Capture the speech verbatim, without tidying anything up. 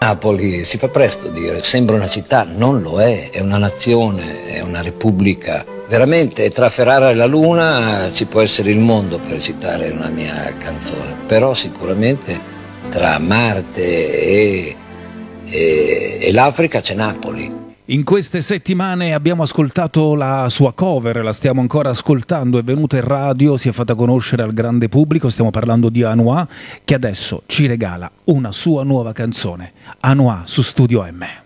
Napoli si fa presto a dire, sembra una città, non lo è, è una nazione, è una repubblica. Veramente tra Ferrara e la Luna ci può essere il mondo, per citare una mia canzone, però sicuramente tra Marte e, e, e l'Africa c'è Napoli. In queste settimane abbiamo ascoltato la sua cover, la stiamo ancora ascoltando, è venuta in radio, si è fatta conoscere al grande pubblico, stiamo parlando di Anouar, che adesso ci regala una sua nuova canzone, Anouar su Studio M.